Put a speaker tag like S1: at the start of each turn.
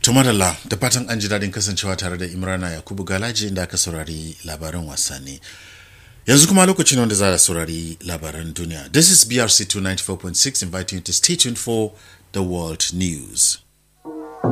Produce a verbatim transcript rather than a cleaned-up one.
S1: To madalla da fatan an ji daɗin kasancewa tare da Imrana Yakubu Galaji inda aka saurari labaran wasanni. Yanzu kuma lokacin wanda za a saurari labaran duniya. This is B R C two ninety-four point six inviting you to stay tuned for the world news.